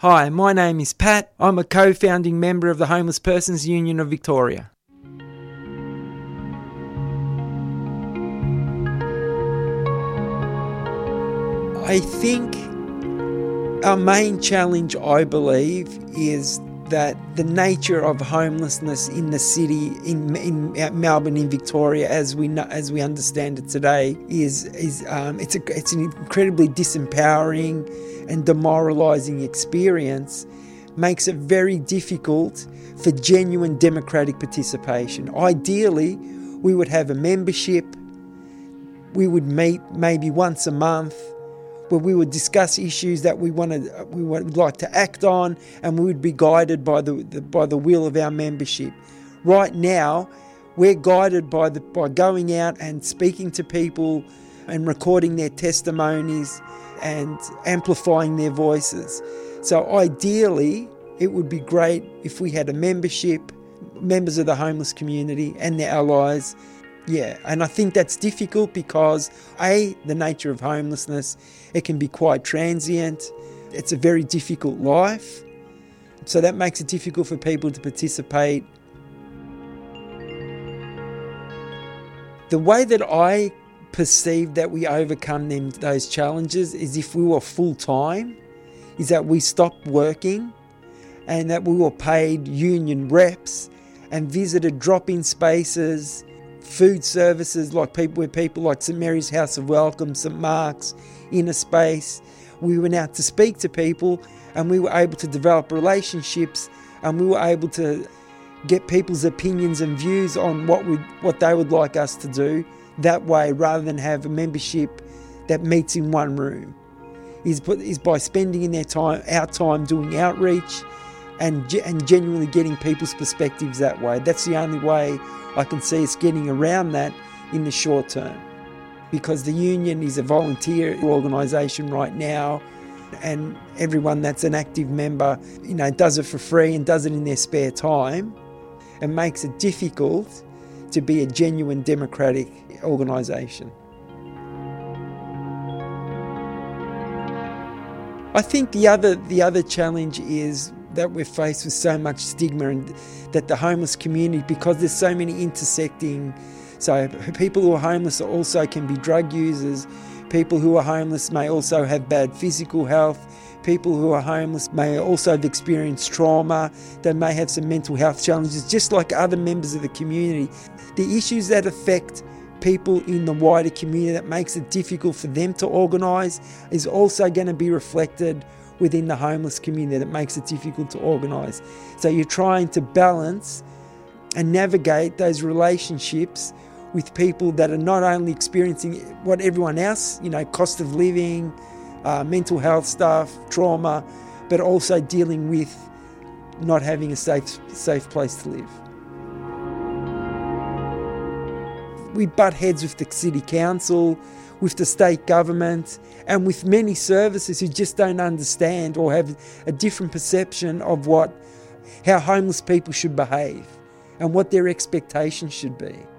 Hi, my name is Pat. I'm a co-founding member of the Homeless Persons Union of Victoria. I think our main challenge, I believe, is that the nature of homelessness in the city, in Melbourne, in Victoria, as we understand it today, it's an incredibly disempowering and demoralising experience. Makes it very difficult for genuine democratic participation. Ideally, we would have a membership. We would meet maybe once a month, where we would discuss issues that we would like to act on, and we would be guided by the will of our membership. Right now, we're guided by going out and speaking to people and recording their testimonies and amplifying their voices. So ideally, it would be great if we had a membership, members of the homeless community and their allies. Yeah, and I think that's difficult because, the nature of homelessness, it can be quite transient. It's a very difficult life. So that makes it difficult for people to participate. The way that I perceive that we overcome those challenges is if we were full-time, is that we stopped working and that we were paid union reps and visited drop-in spaces, food services where people like St Mary's House of Welcome, St Mark's, Inner Space. We went out to speak to people and we were able to develop relationships, and we were able to get people's opinions and views on what they would like us to do that way, rather than have a membership that meets in one room. Is by spending our time doing outreach and genuinely getting people's perspectives that way. That's the only way I can see us getting around that in the short term, because the union is a volunteer organisation right now, and everyone that's an active member, does it for free and does it in their spare time, and makes it difficult to be a genuine democratic organisation. I think the other challenge is that we're faced with so much stigma, and that the homeless community, because there's so many intersecting, so people who are homeless also can be drug users, people who are homeless may also have bad physical health, people who are homeless may also have experienced trauma, they may have some mental health challenges, just like other members of the community. The issues that affect people in the wider community that makes it difficult for them to organise is also going to be reflected within the homeless community that makes it difficult to organise. So you're trying to balance and navigate those relationships with people that are not only experiencing what everyone else, cost of living, mental health stuff, trauma, but also dealing with not having a safe place to live. We butt heads with the city council, with the state government, and with many services who just don't understand or have a different perception of how homeless people should behave and what their expectations should be.